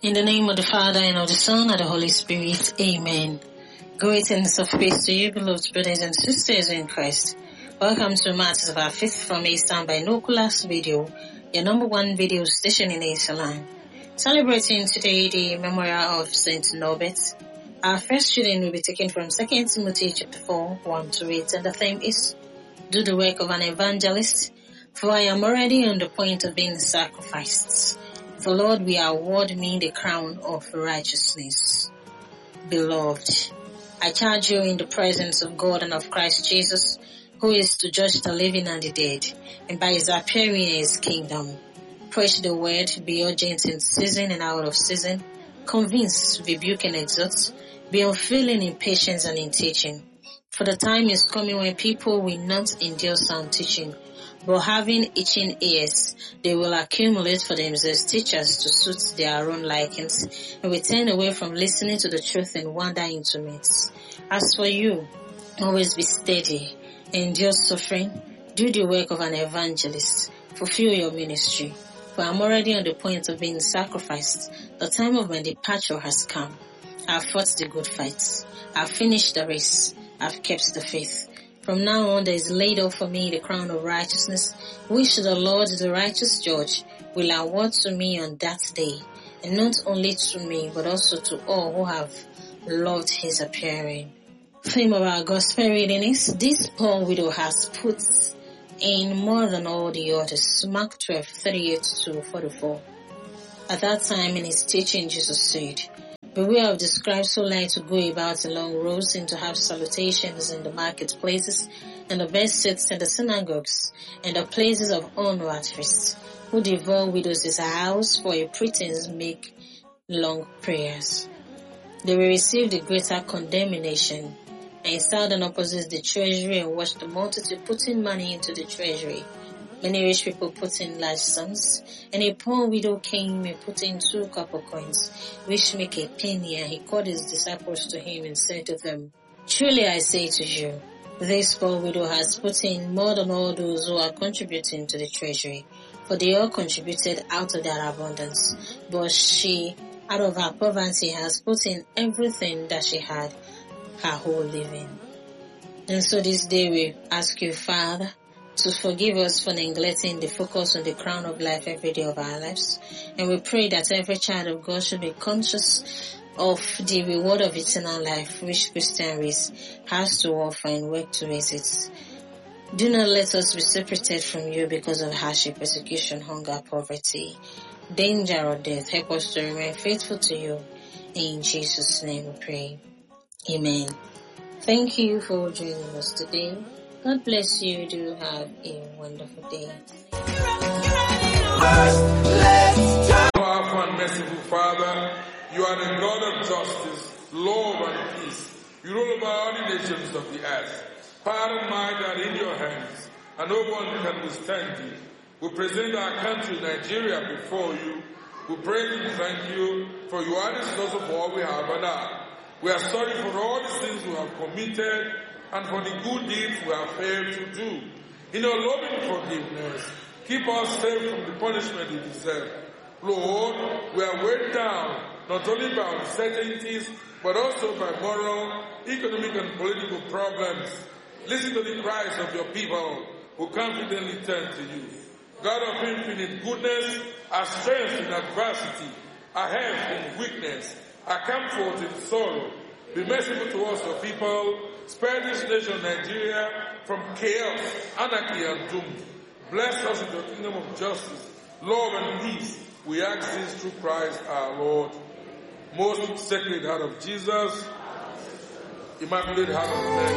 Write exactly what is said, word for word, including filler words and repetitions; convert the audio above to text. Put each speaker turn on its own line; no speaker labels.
In the name of the Father, and of the Son, and of the Holy Spirit. Amen. Greetings of peace to you, beloved brothers and sisters in Christ. Welcome to Matters of Our Faith from Eastern Binoculars Video, your number one video station in Islam. Celebrating today the memorial of Saint Norbert. Our first reading will be taken from Second Timothy chapter four, one to eight, and the theme is, Do the work of an evangelist, for I am already on the point of being sacrificed. For Lord, we award me the crown of righteousness. Beloved, I charge you in the presence of God and of Christ Jesus, who is to judge the living and the dead, and by his appearing in his kingdom. Preach the word, be urgent in season and out of season, convince, rebuke and exhort, be unfailing in patience and in teaching. For the time is coming when people will not endure sound teaching, but having itching ears, they will accumulate for themselves teachers to suit their own likings, and will turn away from listening to the truth and wander into myths. As for you, always be steady, endure suffering, do the work of an evangelist, fulfill your ministry. For I am already on the point of being sacrificed. The time of my departure has come. I have fought the good fight. I have finished the race. I have kept the faith. From now on there is laid up for me the crown of righteousness, which the Lord, the righteous judge, will award to me on that day, and not only to me, but also to all who have loved his appearing. Theme of our gospel reading is, this poor widow has put in more than all the others. Mark twelve, thirty-eight to forty-four. At that time in his teaching, Jesus said, Beware of the scribes who like to go about along roads and to have salutations in the marketplaces, and the best seats in the synagogues, and the places of honor at feasts, who devour widows' house for a pretense make long prayers. They will receive the greater condemnation. And he sat down opposite the treasury and watched the multitude putting money into the treasury. Many rich people put in large sums, and a poor widow came and put in two copper coins, which make a penny, and he called his disciples to him and said to them, Truly I say to you, this poor widow has put in more than all those who are contributing to the treasury, for they all contributed out of their abundance, but she, out of her poverty, has put in everything that she had, her whole living. And so this day we ask you, Father, to forgive us for neglecting the focus on the crown of life every day of our lives. And we pray that every child of God should be conscious of the reward of eternal life which Christian race has to offer and work towards it. Do not let us be separated from you because of hardship, persecution, hunger, poverty, danger or death. Help us to remain faithful to you. In Jesus' name we pray. Amen. Thank you for joining us today. God bless you. Do have a wonderful day.
Powerful and merciful Father, you are the God of justice, love and peace. You rule over all the nations of the earth. Power and might are in your hands, and no one can withstand you. We present our country, Nigeria, before you. We praise and thank you, for you are the source of all we have and are. We are sorry for all the sins we have committed, and for the good deeds we have failed to do. In your loving forgiveness, keep us safe from the punishment we deserve. Lord, we are weighed down not only by uncertainties, but also by moral, economic, and political problems. Listen to the cries of your people who confidently turn to you. God of infinite goodness, our strength in adversity, our health in weakness, our comfort in sorrow, be merciful to us, your people. Spare this nation, Nigeria, from chaos, anarchy, and doom. Bless us with your kingdom of justice, love, and peace. We ask this through Christ our Lord. Most Sacred Heart of Jesus, Immaculate Heart of Mary,